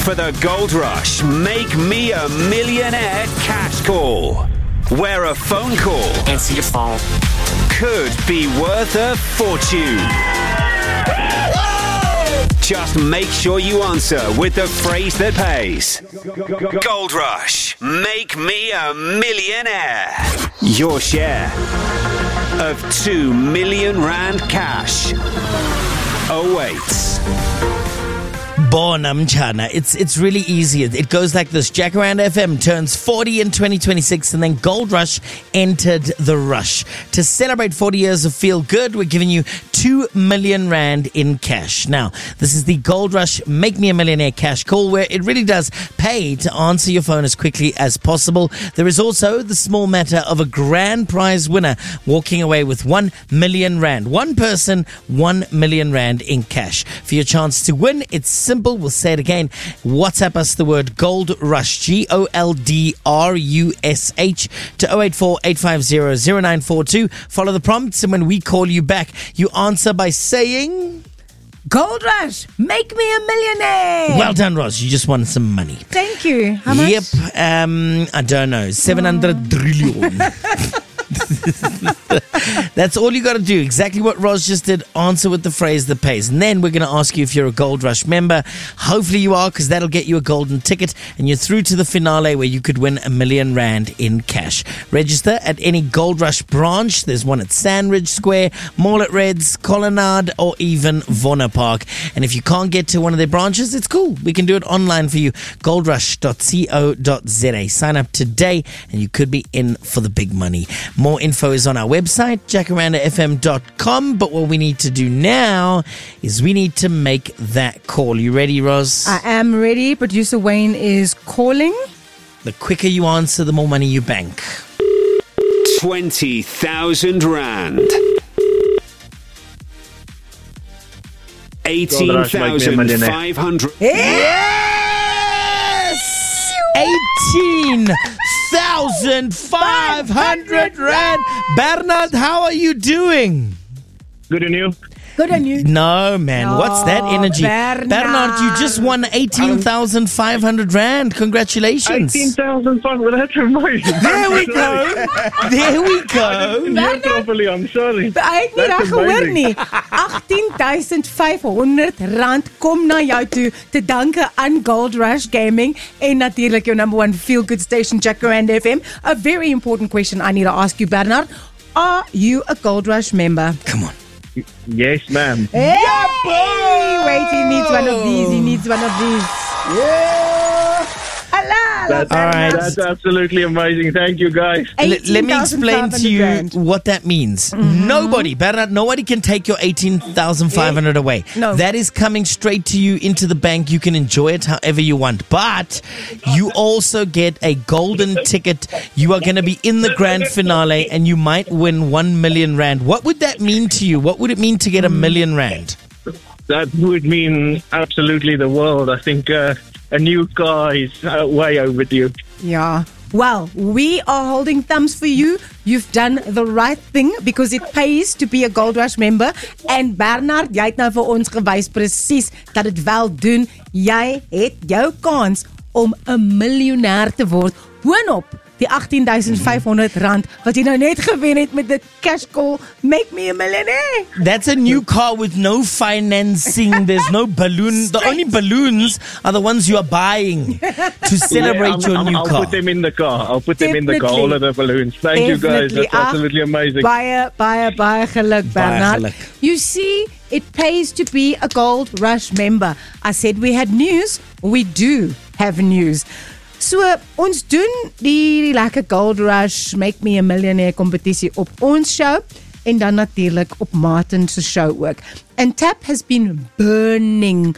for the Gold Rush Make Me a Millionaire cash call, where a phone call Answer your phone. could be worth a fortune. Just make sure you answer with the phrase that pays. Gold Rush, make me a millionaire. Your share of 2 million rand cash awaits. Bona mchana. It's really easy. It goes like this. Jacaranda FM turns 40 in 2026, and then Gold Rush entered the rush. To celebrate 40 years of Feel Good, we're giving you 2 million rand in cash. Now, this is the Gold Rush Make Me a Millionaire cash call, where it really does pay to answer your phone as quickly as possible. There is also the small matter of a grand prize winner walking away with 1 million rand. One person, 1 million rand in cash. For your chance to win, it's simple. We'll say it again. WhatsApp us the word Gold Rush, GOLDRUSH, to 084-850-0942. Follow the prompts, and when we call you back, you answer by saying, Gold Rush, make me a millionaire. well done, Roz. You just won some money. Thank you. How much? Yep. I don't know. 700 trillion. That's all you got to do. Exactly what Roz just did. Answer with the phrase that pays. And then we're going to ask you if you're a Gold Rush member. Hopefully you are, because that'll get you a golden ticket. And you're through to the finale, where you could win 1 million rand in cash. Register at any Gold Rush branch. There's one at Sandridge Square, Mall at Reds, Colonnade, or even Vonner Park. And if you can't get to one of their branches, it's cool. We can do it online for you. goldrush.co.za. Sign up today and you could be in for the big money. More info is on our website, jacarandafm.com. But what we need to do now is we need to make that call. You ready, Roz? I am ready. Producer Wayne is calling. The quicker you answer, the more money you bank. 20,000 rand. 18,500. Yes! 18,500 rand. Bernard, how are you doing? Good and you? Good on you. No, man. What's that energy? Bernard. You just won 18,500 rand. Congratulations. 18,500. That's amazing. There we go. There we go. Hear properly, I'm sorry. Hy het nie That's reg gehoor amazing. nie. 18,500 rand kom na jou toe te danke aan Gold Rush Gaming en natuurlik jou number one feel good station Jacaranda FM. A very important question I need to ask you, Bernard. Are you a Gold Rush member? Come on. Yes, ma'am. Hey! Wait, he needs one of these. He needs one of these. That's, All right. that's absolutely amazing. Thank you, guys. Let me explain to you what that means. Nobody, Bernard, nobody can take your 18,500 away. No. That is coming straight to you into the bank. You can enjoy it however you want. But you also get a golden ticket. You are going to be in the grand finale and you might win 1 million rand. What would that mean to you? What would it mean to get 1 million rand? That would mean absolutely the world. I think a new car is way overdue. Yeah. Well, we are holding thumbs for you. You've done the right thing because it pays to be a Gold Rush member. And Bernard, jy het nou vir ons gewys presies dat dit wel doen. Jy het jou kans om 'n miljonair te word. Boonop die 18,500 rand wat jy nou net gewen het met die cash call Make Me a Millionaire. That's a new car with no financing. There's no balloon. The only balloons are the ones you are buying to celebrate your new I'll car. put them in the car. I'll put them in the car, Definitely. all of the balloons. Thank you, guys. That's absolutely amazing. Baie geluk, Bernard. geluk. You see, it pays to be a Gold Rush member. I said we had news. We do have news. So, ons doen die lekker Gold Rush Make Me a Millionaire kompetisie op ons show en dan natuurlik op Martin se show ook. And Tap has been burning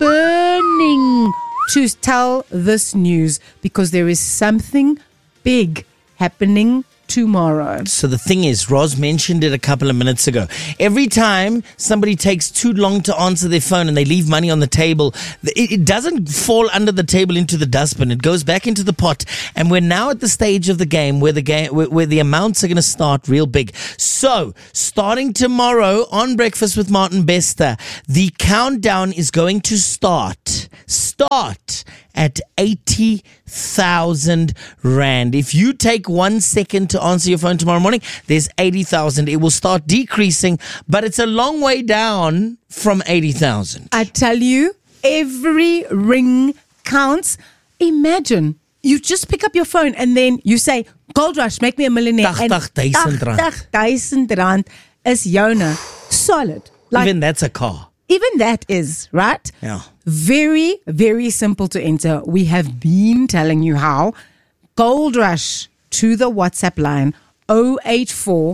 to tell this news because there is something big happening tomorrow. So the thing is, Roz mentioned it a couple of minutes ago. Every time somebody takes too long to answer their phone and they leave money on the table, it doesn't fall under the table into the dustbin. It goes back into the pot. And we're now at the stage of the game where the amounts are going to start real big. So starting tomorrow on Breakfast with Martin Bester, the countdown is going to start at 80,000 Rand. If you take 1 second to answer your phone tomorrow morning, there's 80,000. It will start decreasing, but it's a long way down from 80,000. I tell you, every ring counts. Imagine, you just pick up your phone and then you say, Gold Rush, make me a millionaire. 80,000 Rand. 80,000 Rand is joune. Solid. Even that's a car. Even that is, right? Yeah. Very, very simple to enter. We have been telling you how. Gold Rush to the WhatsApp line 084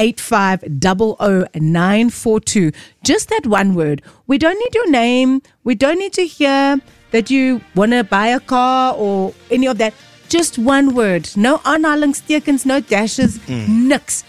8500942. Just that one word. We don't need your name. We don't need to hear that you want to buy a car or any of that. Just one word. No aanhalingstekens, no dashes, niks.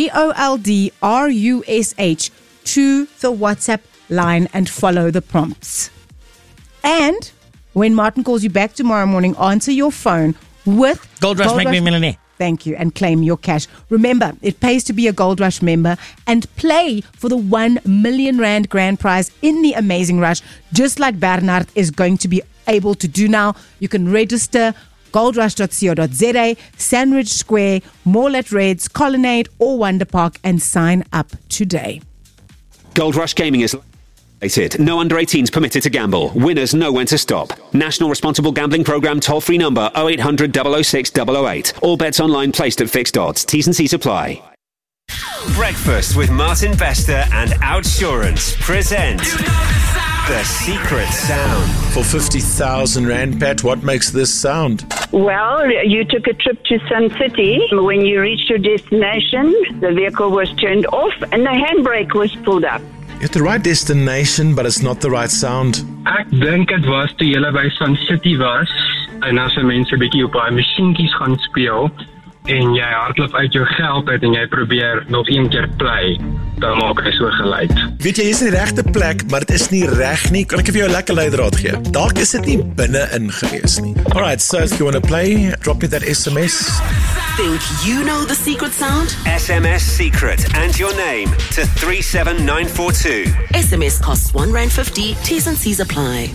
GOLDRUSH to the WhatsApp line and follow the prompts. And when Martin calls you back tomorrow morning, answer your phone with Gold Rush, make me a millionaire. Thank you, and claim your cash. Remember, it pays to be a Gold Rush member and play for the 1 million Rand grand prize in the Amazing Rush, just like Bernard is going to be able to do now. You can register goldrush.co.za, Sandwich Square, Mall at Reds, Colonnade or Wonder Park and sign up today. Gold Rush Gaming is rated. No under 18s permitted to gamble. Winners know when to stop. National Responsible Gambling Programme toll-free number 0800 006 008. All bets online placed at fixed odds. T's and C's apply. Breakfast with Martin Bester and Outsurance present The Secret Sound. For 50,000 Rand, Pat, what makes this sound? Well, you took a trip to Sun City. When you reached your destination, the vehicle was turned off and the handbrake was pulled up. You're at the right destination, but it's not the right sound. Ek dink dit was toe jy by Sun City was en as mense 'n bietjie op daai masjienkies gaan speel en jy hardloop uit jou geld uit en jy probeer nog een keer play, dan maak hy so geluid. Weet jy, jy's in die regte plek, maar dit is nie reg nie. Kan ek vir jou 'n lekker leidraad gee? Dalk is dit nie binne-in gewees nie. Alright, so if you want to play, drop me that SMS. Think you know the secret sound? SMS secret and your name to 37942. SMS costs R1.50. T's and C's apply.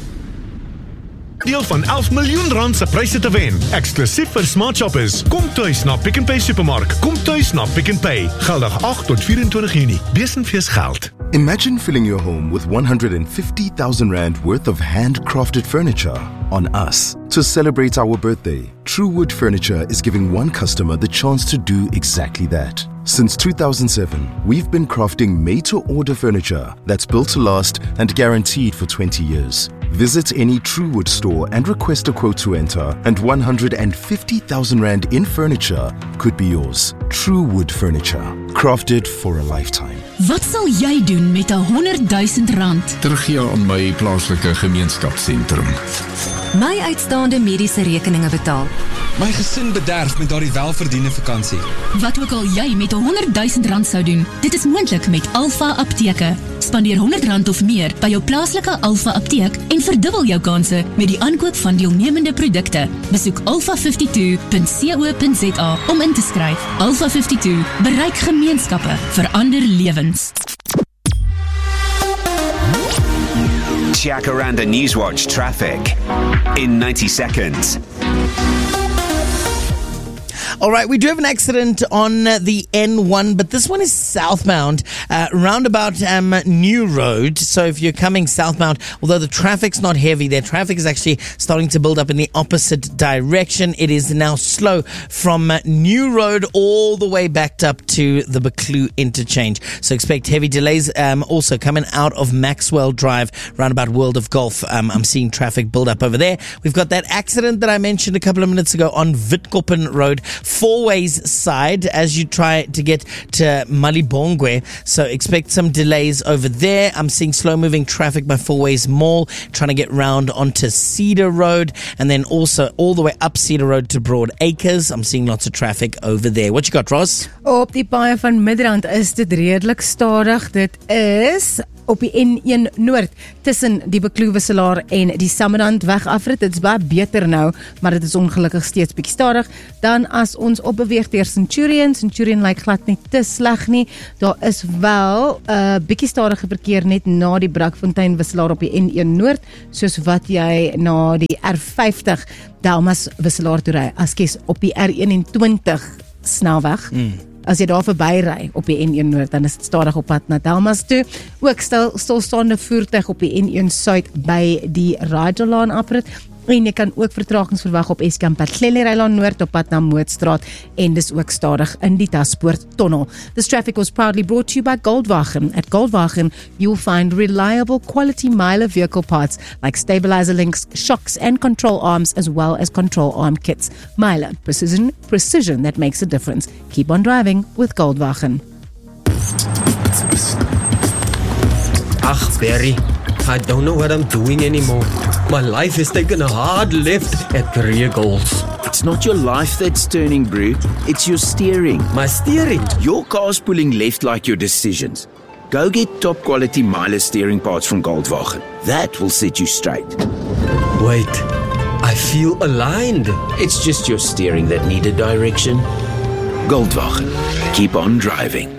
Deel van 11 miljoen rand se pryse te wen. Eksklusief vir smart shoppers. Kom tuis na Pick n Pay Supermark. Kom tuis na Pick n Pay. Geldig 8 tot 24 Junie. Besenfees geld. Imagine filling your home with 150,000 Rand worth of handcrafted furniture on us. To celebrate our birthday, Truewood Furniture is giving one customer the chance to do exactly that. Since 2007, we've been crafting made-to-order furniture that's built to last and guaranteed for 20 years. Visit any Truewood store and request a quote to enter, and 150,000 Rand in furniture could be yours. Truewood Furniture, crafted for a lifetime. Wat sal jy doen met 100,000 rand? Teruggee aan my plaaslike gemeenskapssentrum. My uitstaande mediese rekeninge betaal. My gesin bederf met daardie welverdiende vakansie. Wat ook al jy met 100,000 rand sou doen, dit is moontlik met Alpha Apteke. Spandeer R100 of meer by jou plaaslike Alpha Apteek en verdubbel jou kanse met die aankoop van deelnemende produkte. Besoek alpha52.co.za om in te skryf. Alpha 52 bereik gemeenskappe, verander lewens. Jacaranda Newswatch traffic in 90 seconds. All right, we do have an accident on the N1, but this one is southbound, roundabout New Road. So if you're coming southbound, although the traffic's not heavy, their traffic is actually starting to build up in the opposite direction. It is now slow from New Road all the way backed up to the Buccleuch interchange. So expect heavy delays. Also coming out of Maxwell Drive, roundabout World of Golf. I'm seeing traffic build up over there. We've got that accident that I mentioned a couple of minutes ago on Witkoppen Road. Fourways side as you try to get to Malibongwe. So expect some delays over there. I'm seeing slow-moving traffic by Fourways Mall, trying to get round onto Cedar Road, and then also all the way up Cedar Road to Broad Acres. I'm seeing lots of traffic over there. What you got, Ross? Op die paaie van Midrand is dit redelik stadig. Dit is op die N1 Noord tussen die Bekloo-Wisselaar en die Sammerandweg afrit. Dit is baie beter nou, maar dit is ongelukkig steeds bietjie stadig. Dan as ons opbeweeg deur Centurion lyk glad nie te sleg nie. Daar is wel bietjie stadige verkeer net na die Brakfontein-Wisselaar op die N1 Noord, soos wat jy na die R50 Delmas-Wisselaar toe ry. As jy op die R21 snelweg as jy daar verby ry op die N1 Noord, dan is dit stadig op pad na Delmas toe. Ook stilstaande voertuig op die N1 Suid by die Rajalaan afrit. En jy kan ook vertragings verwag op Eskom Patlelly-Rylaan Noord op pad na Mootstraat en dis ook stadig in die Taspoort Tunnel. This traffic was proudly brought to you by Goldwagen. At Goldwagen, you'll find reliable quality Myler vehicle parts like stabilizer links, shocks and control arms as well as control arm kits. Myler, precision that makes a difference. Keep on driving with Goldwagen. Ach, Barry, I don't know what I'm doing anymore. My life has taken a hard left at career goals. It's not your life that's turning, Brew. It's your steering. My steering? Your car's pulling left like your decisions. Go get top quality Myler steering parts from Goldwagen. That will set you straight. Wait, I feel aligned. It's just your steering that needed direction. Goldwagen. Keep on driving.